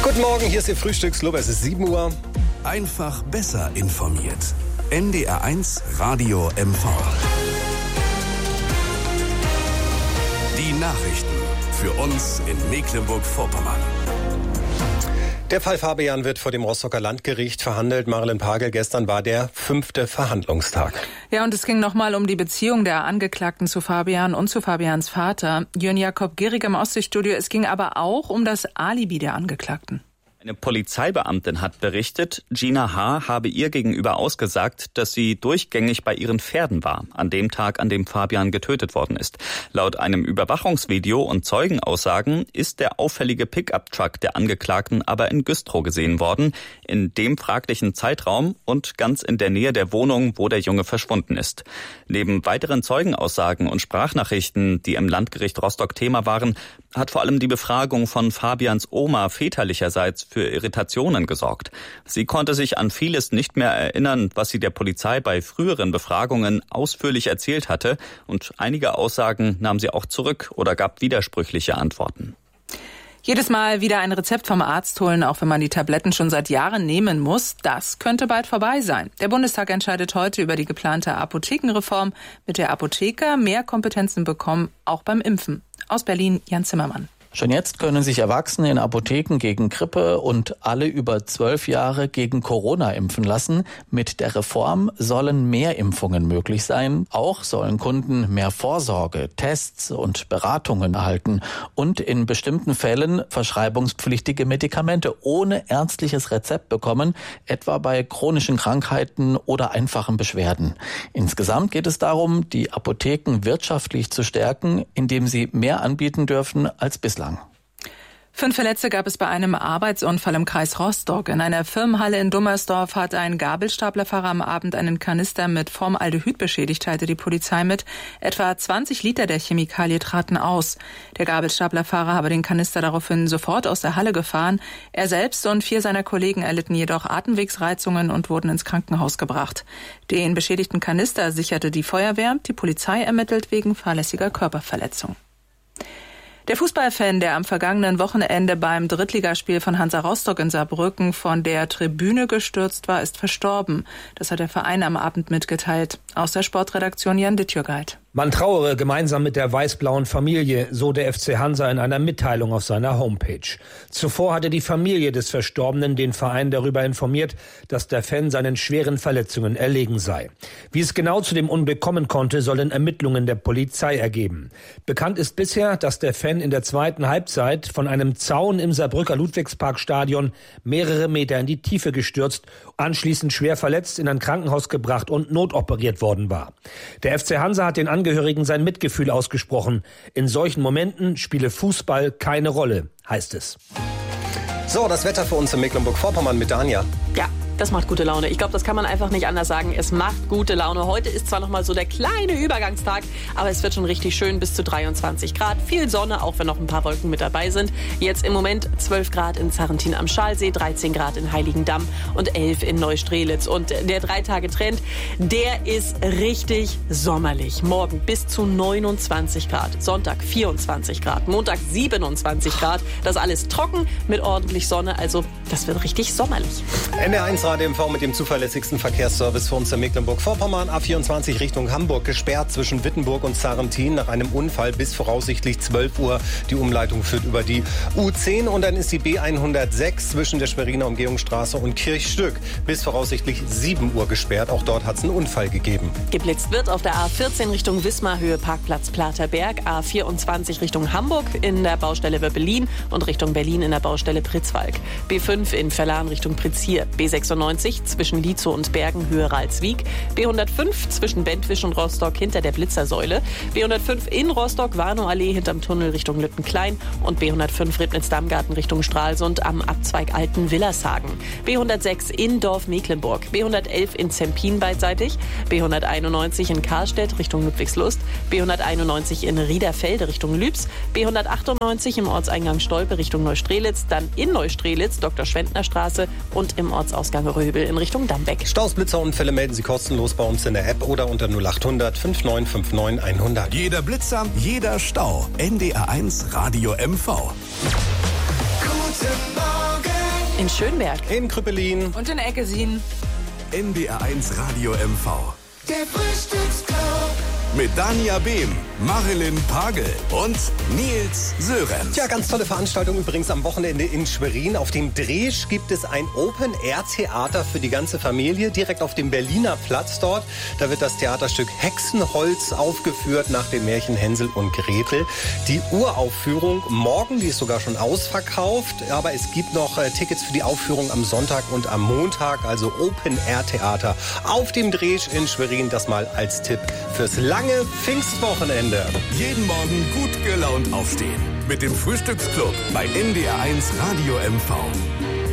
Guten Morgen, hier ist Ihr Frühstücksclub. Es ist 7 Uhr. Einfach besser informiert. NDR1 Radio MV. Die Nachrichten für uns in Mecklenburg-Vorpommern. Der Fall Fabian wird vor dem Rostocker Landgericht verhandelt. Marilyn Pagel, gestern war der 5. Verhandlungstag. Ja, und es ging nochmal um die Beziehung der Angeklagten zu Fabian und zu Fabians Vater. Jörn Jakob Gehrig im Ostseestudio. Es ging aber auch um das Alibi der Angeklagten. Eine Polizeibeamtin hat berichtet, Gina H. habe ihr gegenüber ausgesagt, dass sie durchgängig bei ihren Pferden war, an dem Tag, an dem Fabian getötet worden ist. Laut einem Überwachungsvideo und Zeugenaussagen ist der auffällige Pickup-Truck der Angeklagten aber in Güstrow gesehen worden, in dem fraglichen Zeitraum und ganz in der Nähe der Wohnung, wo der Junge verschwunden ist. Neben weiteren Zeugenaussagen und Sprachnachrichten, die im Landgericht Rostock Thema waren, hat vor allem die Befragung von Fabians Oma väterlicherseits für Irritationen gesorgt. Sie konnte sich an vieles nicht mehr erinnern, was sie der Polizei bei früheren Befragungen ausführlich erzählt hatte, und einige Aussagen nahm sie auch zurück oder gab widersprüchliche Antworten. Jedes Mal wieder ein Rezept vom Arzt holen, auch wenn man die Tabletten schon seit Jahren nehmen muss, das könnte bald vorbei sein. Der Bundestag entscheidet heute über die geplante Apothekenreform, mit der Apotheker mehr Kompetenzen bekommen, auch beim Impfen. Aus Berlin, Jan Zimmermann. Schon jetzt können sich Erwachsene in Apotheken gegen Grippe und alle über 12 Jahre gegen Corona impfen lassen. Mit der Reform sollen mehr Impfungen möglich sein. Auch sollen Kunden mehr Vorsorge, Tests und Beratungen erhalten und in bestimmten Fällen verschreibungspflichtige Medikamente ohne ärztliches Rezept bekommen, etwa bei chronischen Krankheiten oder einfachen Beschwerden. Insgesamt geht es darum, die Apotheken wirtschaftlich zu stärken, indem sie mehr anbieten dürfen als bislang. 5 Verletzte gab es bei einem Arbeitsunfall im Kreis Rostock. In einer Firmenhalle in Dummersdorf hat ein Gabelstaplerfahrer am Abend einen Kanister mit Formaldehyd beschädigt, teilte die Polizei mit. Etwa 20 Liter der Chemikalie traten aus. Der Gabelstaplerfahrer habe den Kanister daraufhin sofort aus der Halle gefahren. Er selbst und 4 seiner Kollegen erlitten jedoch Atemwegsreizungen und wurden ins Krankenhaus gebracht. Den beschädigten Kanister sicherte die Feuerwehr. Die Polizei ermittelt wegen fahrlässiger Körperverletzung. Der Fußballfan, der am vergangenen Wochenende beim Drittligaspiel von Hansa Rostock in Saarbrücken von der Tribüne gestürzt war, ist verstorben. Das hat der Verein am Abend mitgeteilt. Aus der Sportredaktion Jan Dittjürgeit. Man trauere gemeinsam mit der weiß-blauen Familie, so der FC Hansa in einer Mitteilung auf seiner Homepage. Zuvor hatte die Familie des Verstorbenen den Verein darüber informiert, dass der Fan seinen schweren Verletzungen erlegen sei. Wie es genau zu dem Unglück kommen konnte, sollen Ermittlungen der Polizei ergeben. Bekannt ist bisher, dass der Fan in der zweiten Halbzeit von einem Zaun im Saarbrücker Ludwigsparkstadion mehrere Meter in die Tiefe gestürzt, anschließend schwer verletzt in ein Krankenhaus gebracht und notoperiert worden war. Der FC Hansa hat den Angehörigen sein Mitgefühl ausgesprochen. In solchen Momenten spiele Fußball keine Rolle, heißt es. So, das Wetter für uns in Mecklenburg-Vorpommern mit Anja. Ja, das macht gute Laune. Ich glaube, das kann man einfach nicht anders sagen. Es macht gute Laune. Heute ist zwar noch mal so der kleine Übergangstag, aber es wird schon richtig schön, bis zu 23 Grad. Viel Sonne, auch wenn noch ein paar Wolken mit dabei sind. Jetzt im Moment 12 Grad in Zarrentin am Schalsee, 13 Grad in Heiligendamm und 11 in Neustrelitz. Und der 3-Tage-Trend, der ist richtig sommerlich. Morgen bis zu 29 Grad, Sonntag 24 Grad, Montag 27 Grad. Das alles trocken mit ordentlich Sonne, also das wird richtig sommerlich. NDR1 Radio MV mit dem zuverlässigsten Verkehrsservice für uns in Mecklenburg-Vorpommern. A24 Richtung Hamburg gesperrt zwischen Wittenburg und Zarrentin nach einem Unfall bis voraussichtlich 12 Uhr. Die Umleitung führt über die U10 und dann ist die B106 zwischen der Schweriner Umgehungsstraße und Kirchstück bis voraussichtlich 7 Uhr gesperrt. Auch dort hat es einen Unfall gegeben. Geblitzt wird auf der A14 Richtung Wismar, Höhe Parkplatz Platerberg, A24 Richtung Hamburg in der Baustelle Wöppelin und Richtung Berlin in der Baustelle Pritzwalk. B5 in Verlan Richtung Pritzhier, B96 zwischen Lietzow und Bergen, Höhe Ralswiek, B105 zwischen Bentwisch und Rostock hinter der Blitzersäule, B105 in Rostock, Warnow-Allee hinterm Tunnel Richtung Lüttenklein und B105 Ribnitz-Dammgarten Richtung Stralsund am Abzweig Alten-Willershagen, B106 in Dorf-Mecklenburg, B111 in Zempin beidseitig, B191 in Karstedt Richtung Ludwigslust, B191 in Riederfelde Richtung Lübs, B198 im Ortseingang Stolpe Richtung Neustrelitz, dann in Neustrelitz Dr.-Schwendner-Straße und im Ortsausgang Röbel in Richtung Dammbeck. Staus, Blitzerunfälle melden Sie kostenlos bei uns in der App oder unter 0800 5959 100. Jeder Blitzer, jeder Stau. NDR1 Radio MV. Guten Morgen In Schönberg. In Krüppelin. Und in Eckesien. NDR1 Radio MV. Der Frühstücksclub. Mit Dania Behm, Marilyn Pagel und Nils Sörenz. Ja, ganz tolle Veranstaltung übrigens am Wochenende in Schwerin. Auf dem Dresch gibt es ein Open-Air-Theater für die ganze Familie, direkt auf dem Berliner Platz dort. Da wird das Theaterstück Hexenholz aufgeführt nach dem Märchen Hänsel und Gretel. Die Uraufführung morgen, die ist sogar schon ausverkauft, aber es gibt noch Tickets für die Aufführung am Sonntag und am Montag, also Open-Air-Theater auf dem Dresch in Schwerin. Das mal als Tipp fürs lange Pfingstwochenende. Jeden Morgen gut gelaunt aufstehen. Mit dem Frühstücksclub bei NDR1 Radio MV.